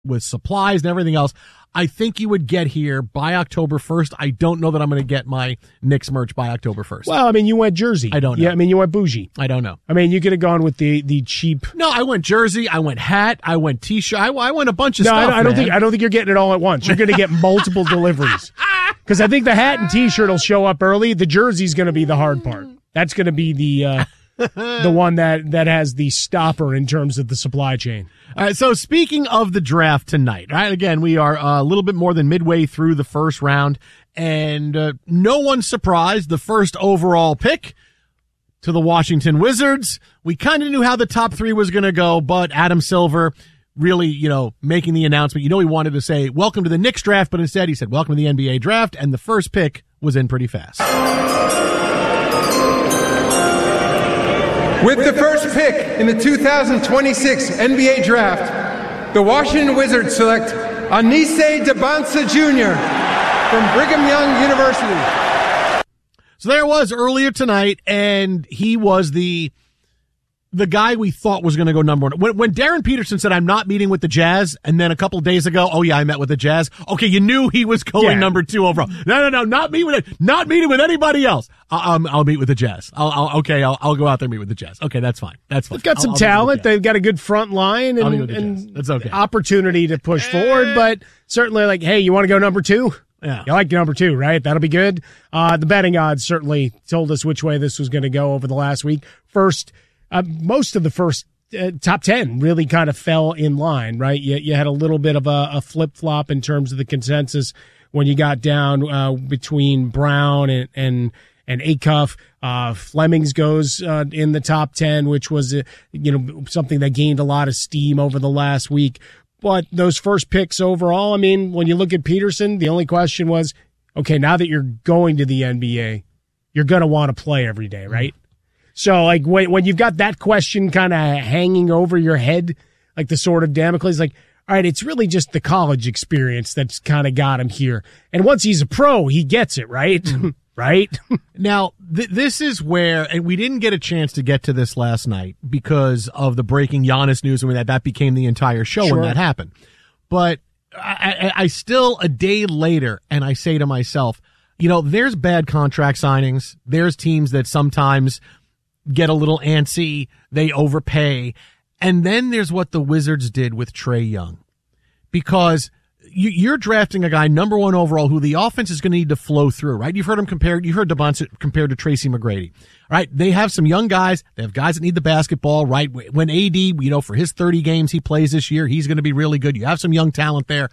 with supplies and everything else. I think you would get here by October 1st. I don't know that I'm going to get my Knicks merch by October 1st. Well, I mean, you went jersey. I don't know. Yeah, I mean, you went bougie. I don't know. I mean, you could have gone with the cheap. No, I went jersey. I went hat. I went T-shirt. I went a bunch of stuff. I don't think you're getting it all at once. You're going to get multiple deliveries. Because I think the hat and T-shirt will show up early. The jersey's going to be the hard part. That's going to be the one that has the stopper in terms of the supply chain. All right, so speaking of the draft tonight, right? Again, we are a little bit more than midway through the first round, and no one's surprised. The first overall pick to the Washington Wizards. We kind of knew how the top three was going to go, but Adam Silver really, making the announcement. He wanted to say, welcome to the Knicks draft, but instead he said, welcome to the NBA draft, and the first pick was in pretty fast. With the first pick in the 2026 NBA Draft, the Washington Wizards select Anise Debonsa Jr. from Brigham Young University. So there it was earlier tonight, and he was the guy we thought was going to go number one. When Darren Peterson said, I'm not meeting with the Jazz, and then a couple of days ago, oh yeah, I met with the Jazz. Okay, you knew he was going number 2 overall. No, not meeting with anybody else. I'll meet with the Jazz. I'll go out there and meet with the Jazz. Okay, that's fine. They've got some talent. They've got a good front line and that's okay. Opportunity to push forward, but certainly hey, you want to go number 2? Yeah. You like number 2, right? That'll be good. The betting odds certainly told us which way this was going to go over the last week. Most of the first top 10 really kind of fell in line, right? You had a little bit of a flip-flop in terms of the consensus when you got down between Brown and Acuff. Flemings goes in the top 10, which was something that gained a lot of steam over the last week. But those first picks overall, I mean, when you look at Peterson, the only question was, okay, now that you're going to the NBA, you're going to want to play every day, right? So, when you've got that question kind of hanging over your head, like the sword of Damocles, all right, it's really just the college experience that's kind of got him here. And once he's a pro, he gets it, right? Right? Now, this is where, and we didn't get a chance to get to this last night because of the breaking Giannis news, and that became the entire show when that happened. But I still, a day later, and I say to myself, there's bad contract signings. There's teams that sometimes get a little antsy, they overpay. And then there's what the Wizards did with Trae Young. Because you're drafting a guy number 1 overall who the offense is going to need to flow through, right? You've heard Debonsa compared to Tracy McGrady, right? They have some young guys. They have guys that need the basketball, right? When AD, for his 30 games he plays this year, he's going to be really good. You have some young talent there.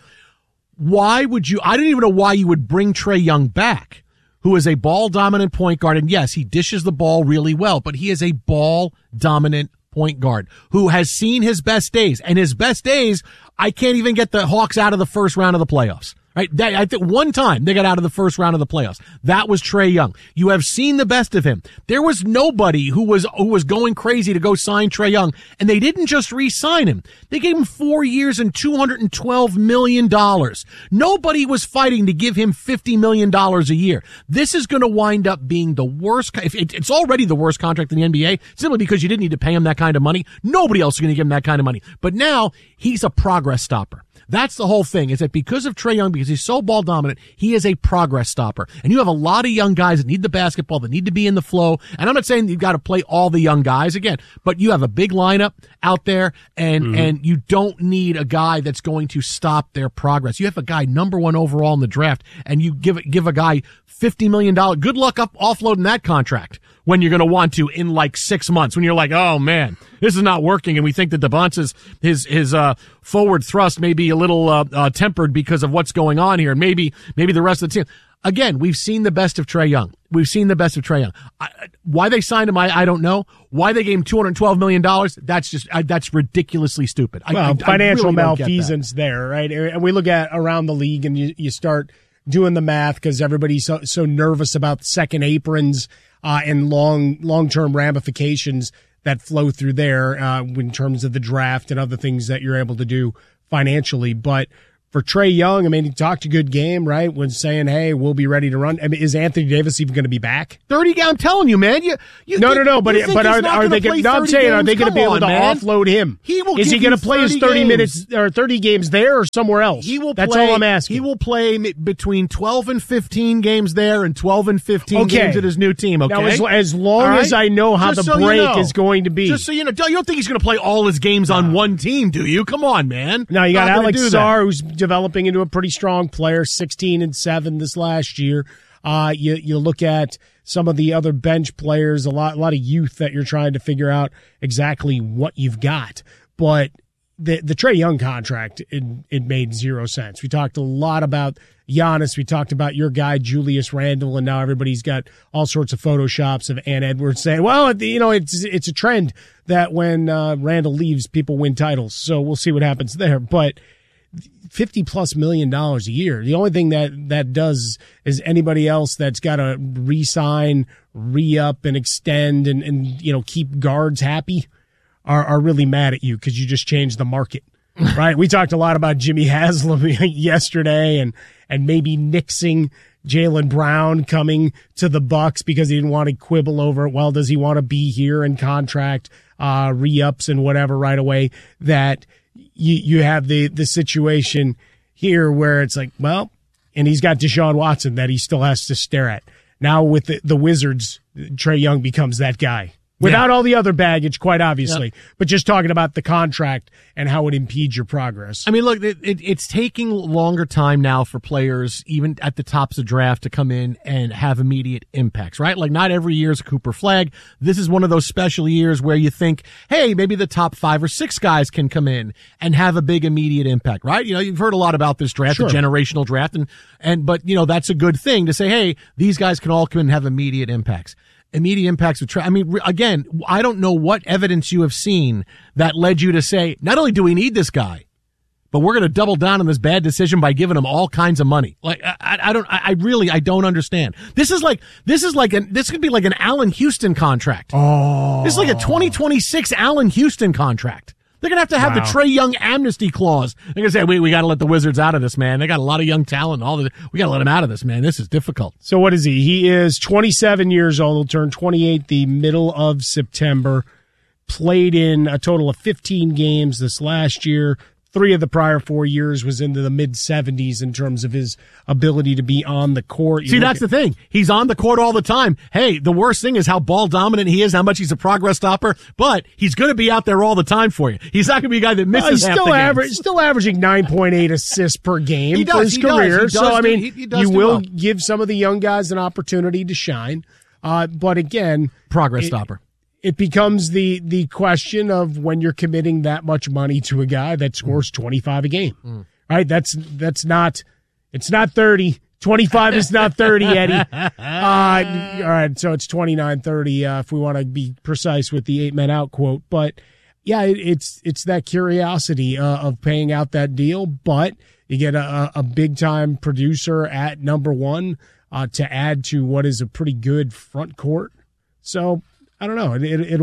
I don't even know why you would bring Trae Young back, who is a ball-dominant point guard. And yes, he dishes the ball really well, but he is a ball-dominant point guard who has seen his best days. And his best days, I can't even get the Hawks out of the first round of the playoffs. Right? I think one time they got out of the first round of the playoffs. That was Trae Young. You have seen the best of him. There was nobody who was going crazy to go sign Trae Young, and they didn't just re-sign him. They gave him 4 years and $212 million. Nobody was fighting to give him $50 million a year. This is going to wind up being the worst. It's already the worst contract in the NBA, simply because you didn't need to pay him that kind of money. Nobody else is going to give him that kind of money. But now he's a progress stopper. That's the whole thing, is that because of Trae Young, because he's so ball dominant, he is a progress stopper. And you have a lot of young guys that need the basketball, that need to be in the flow. And I'm not saying you've got to play all the young guys again, but you have a big lineup out there, and you don't need a guy that's going to stop their progress. You have a guy number 1 overall in the draft, and you give a guy $50 million. Good luck offloading that contract when you're going to want to in 6 months, when you're like, oh man, this is not working. And we think that Debonsa's his forward thrust may be a little tempered because of what's going on here. And maybe the rest of the team. Again, we've seen the best of Trae Young. Why they signed him, I don't know. Why they gave him $212 million, that's ridiculously stupid. Financial really malfeasance there, right? And we look at around the league, and you start doing the math because everybody's so nervous about second aprons and long-term ramifications that flow through there in terms of the draft and other things that you're able to do financially. But For Trae Young, I mean, he talked a good game, right? When saying, hey, we'll be ready to run. I mean, is Anthony Davis even going to be back? 30 I'm telling you, man. No. But are they going to, I'm saying, are they going to be able to offload him? Is he going to play his 30 minutes or 30 games there or somewhere else? That's all I'm asking. He will play between 12 and 15 games there and 12 and 15 games at his new team, okay? Now, as long as I know how the break is going to be. Just so you know, you don't think he's going to play all his games on one team, do you? Come on, man. Now, you got Alex Sarr, who's developing into a pretty strong player, 16-7 this last year. You look at some of the other bench players, a lot of youth that you're trying to figure out exactly what you've got. But the Trae Young contract, it made zero sense. We talked a lot about Giannis. We talked about your guy, Julius Randle, and now everybody's got all sorts of photoshops of Ant Edwards saying, well, it's a trend that when Randle leaves, people win titles. So we'll see what happens there. But $50+ million a year. The only thing that does is anybody else that's got to re-sign, re-up, and extend and keep guards happy are really mad at you because you just changed the market, right? We talked a lot about Jimmy Haslam yesterday and maybe nixing Jaylen Brown coming to the Bucks because he didn't want to quibble over it. Well, does he want to be here and contract re-ups and whatever right away? That you have the situation here where it's like, well, and he's got Deshaun Watson that he still has to stare at. Now with the Wizards, Trae Young becomes that guy. Without all the other baggage, quite obviously, but just talking about the contract and how it impedes your progress. I mean, look, it's taking longer time now for players, even at the tops of draft, to come in and have immediate impacts, right? Like, not every year is a Cooper Flagg. This is one of those special years where you think, hey, maybe the top 5 or 6 guys can come in and have a big immediate impact, right? You've heard a lot about this draft, the generational draft, but that's a good thing to say, hey, these guys can all come in and have immediate impacts. Immediate impacts of I mean, again, I don't know what evidence you have seen that led you to say, not only do we need this guy, but we're going to double down on this bad decision by giving him all kinds of money. Like, I don't understand. This could be like an Allen Houston contract. Oh. This is like a 2026 Allen Houston contract. They're going to have the Trae Young amnesty clause. They're going to say, we got to let the Wizards out of this, man. They got a lot of young talent. We got to let them out of this, man. This is difficult. So what is he? He is 27 years old. He'll turn 28 the middle of September. Played in a total of 15 games this last year. 3 of the prior 4 years was into the mid-70s in terms of his ability to be on the court. See, that's the thing. He's on the court all the time. Hey, the worst thing is how ball dominant he is, how much he's a progress stopper, but he's going to be out there all the time for you. He's not going to be a guy that misses half the games. Still averaging 9.8 assists per game for his career. So, I mean, you will give some of the young guys an opportunity to shine. But again, progress stopper. It becomes the question of when you're committing that much money to a guy that scores 25 a game, right? It's not 30. 25 is not 30, Eddie. All right, so it's 29-30 if we want to be precise with the 8 men out quote. But yeah, it's that curiosity of paying out that deal, but you get a big time producer at number 1 to add to what is a pretty good front court. So I don't know.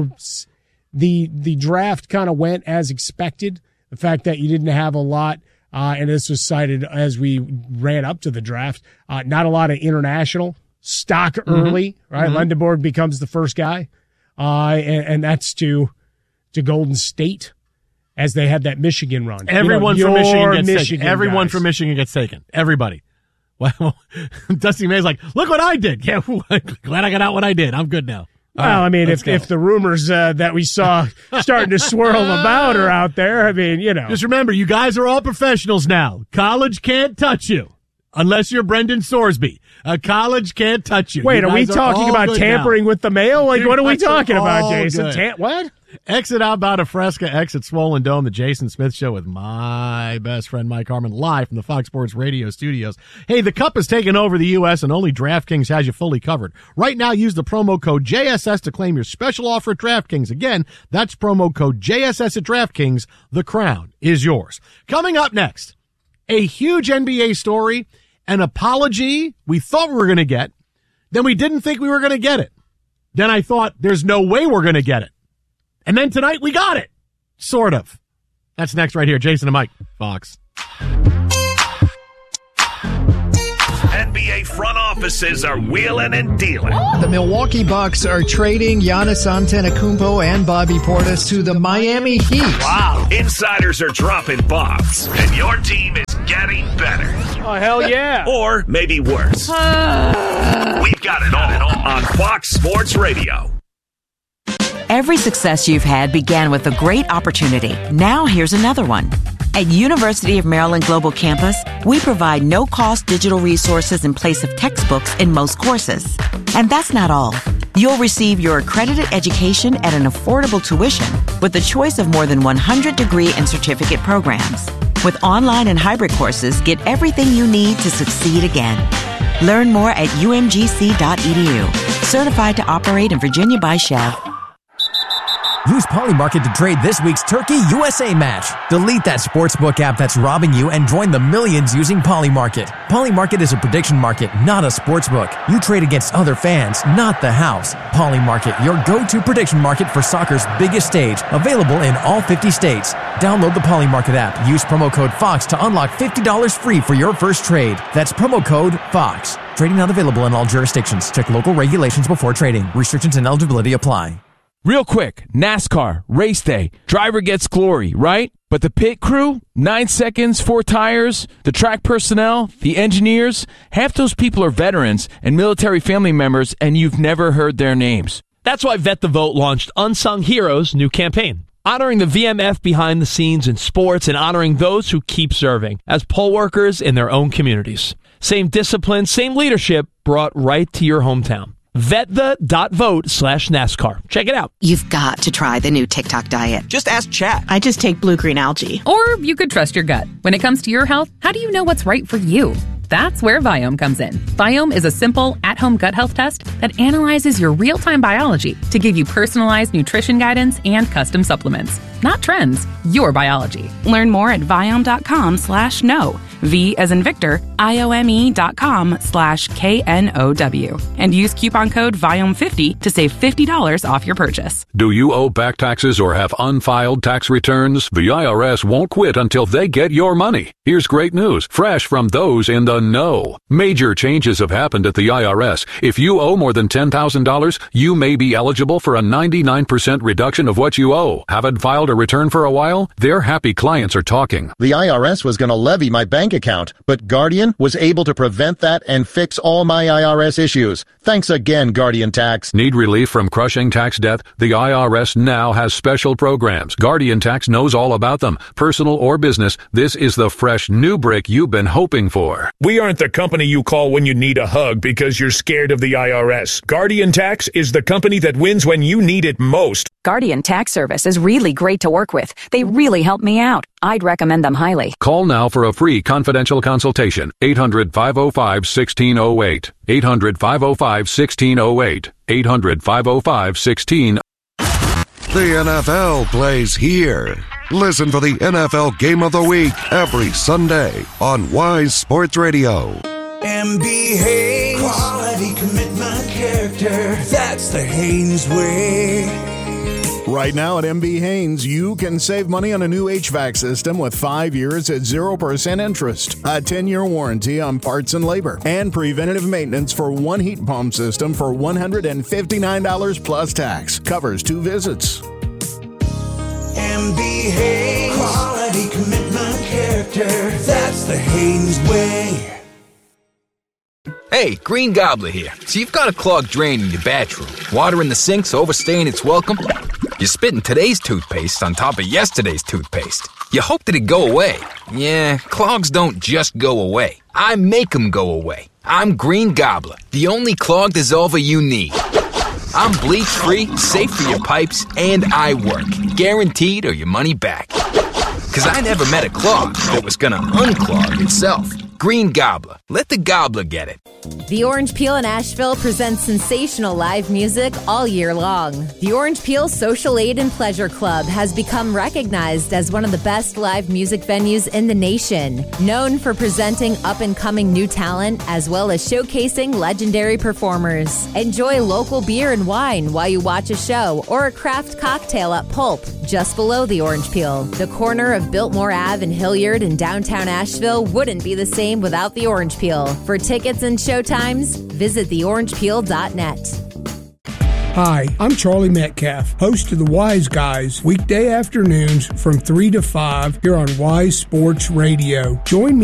The draft kind of went as expected. The fact that you didn't have a lot, and this was cited as we ran up to the draft, not a lot of international stock early, right? Lendeborg becomes the first guy, and that's to Golden State as they had that Michigan run. Everyone from Michigan gets taken. Everyone from Michigan gets taken. Everybody. Well, Dusty May's like, look what I did. Yeah, glad I got out what I did. I'm good now. Well, I mean, if the rumors that we saw starting to swirl about are out there, I mean, Just remember, you guys are all professionals now. College can't touch you unless you're Brendan Sorsby. College can't touch you. Wait, are we talking about tampering with the mail? Like, what are we talking about, Jason? What? Exit Outbound of Fresca, exit Swollen Dome, the Jason Smith Show with my best friend Mike Harmon, live from the Fox Sports Radio studios. Hey, the Cup has taken over the U.S. and only DraftKings has you fully covered. Right now, use the promo code JSS to claim your special offer at DraftKings. Again, that's promo code JSS at DraftKings. The crown is yours. Coming up next, a huge NBA story, an apology we thought we were going to get, then we didn't think we were going to get it. Then I thought, there's no way we're going to get it. And then tonight, we got it. Sort of. That's next right here. Jason and Mike, Fox. NBA front offices are wheeling and dealing. The Milwaukee Bucks are trading Giannis Antetokounmpo and Bobby Portis to the Miami Heat. Wow. Insiders are dropping bombs, and your team is getting better. Oh, hell yeah. Or maybe worse. We've got it all on Fox Sports Radio. Every success you've had began with a great opportunity. Now here's another one. At University of Maryland Global Campus, we provide no-cost digital resources in place of textbooks in most courses. And that's not all. You'll receive your accredited education at an affordable tuition with a choice of more than 100 degree and certificate programs. With online and hybrid courses, get everything you need to succeed again. Learn more at umgc.edu. Certified to operate in Virginia by Shell. Use Polymarket to trade this week's Turkey USA match. Delete that sportsbook app that's robbing you and join the millions using Polymarket. Polymarket is a prediction market, not a sportsbook. You trade against other fans, not the house. Polymarket, your go-to prediction market for soccer's biggest stage. Available in all 50 states. Download the Polymarket app. Use promo code FOX to unlock $50 free for your first trade. That's promo code FOX. Trading not available in all jurisdictions. Check local regulations before trading. Restrictions and eligibility apply. Real quick, NASCAR, race day, driver gets glory, right? But the pit crew, 9 seconds, 4 tires, the track personnel, the engineers, half those people are veterans and military family members, and you've never heard their names. That's why Vet the Vote launched Unsung Heroes' new campaign, honoring the VMF behind the scenes in sports and honoring those who keep serving as poll workers in their own communities. Same discipline, same leadership brought right to your hometown. VetThe.vote/NASCAR. Check it out. You've got to try the new TikTok diet. Just ask Chat. I just take blue-green algae. Or you could trust your gut. When it comes to your health, how do you know what's right for you? That's where Viome comes in. Viome is a simple, at-home gut health test that analyzes your real-time biology to give you personalized nutrition guidance and custom supplements. Not trends, your biology. Learn more at Viome.com/know. V as in Victor, IOME.com/KNOW. And use coupon code VIOME50 to save $50 off your purchase. Do you owe back taxes or have unfiled tax returns? The IRS won't quit until they get your money. Here's great news, fresh from those in the know. Major changes have happened at the IRS. If you owe more than $10,000, you may be eligible for a 99% reduction of what you owe. Haven't filed a return for a while? Their happy clients are talking. The IRS was going to levy my bank account, but Guardian was able to prevent that and fix all my IRS issues. Thanks again, Guardian Tax. Need relief from crushing tax debt? The IRS now has special programs. Guardian Tax knows all about them. Personal or business, this is the fresh new brick you've been hoping for. We aren't the company you call when you need a hug because you're scared of the IRS. Guardian Tax is the company that wins when you need it most. Guardian Tax Service is really great to work with. They really help me out. I'd recommend them highly. Call now for a free confidential consultation. 800-505-1608. 800-505-1608. 800-505-1608. The NFL plays here. Listen for the NFL Game of the Week every Sunday on Wise Sports Radio. MB Haynes. Quality, commitment, character. That's the Haynes way. Right now at MB Haynes, you can save money on a new HVAC system with 5 years at 0% interest, a 10-year warranty on parts and labor, and preventative maintenance for one heat pump system for $159 plus tax. Covers 2 visits. MB Haynes. Quality, commitment, character. That's the Haynes way. Hey, Green Gobbler here. So you've got a clogged drain in your bathroom. Water in the sink's overstaying its welcome. You're spitting today's toothpaste on top of yesterday's toothpaste. You hoped it'd go away. Yeah, clogs don't just go away. I make them go away. I'm Green Gobbler, the only clog dissolver you need. I'm bleach-free, safe for your pipes, and I work. Guaranteed or your money back. 'Cause I never met a clog that was gonna unclog itself. Green Gobbler. Let the gobbler get it. The Orange Peel in Asheville presents sensational live music all year long. The Orange Peel Social Aid and Pleasure Club has become recognized as one of the best live music venues in the nation. Known for presenting up-and-coming new talent as well as showcasing legendary performers. Enjoy local beer and wine while you watch a show or a craft cocktail at Pulp, just below the Orange Peel. The corner of Biltmore Ave and Hilliard in downtown Asheville wouldn't be the same same without the orange peel. For tickets and showtimes, visit theorangepeel.net. Hi, I'm Charlie Metcalf, host of the Wise Guys, weekday afternoons from 3 to 5 here on Wise Sports Radio. Join me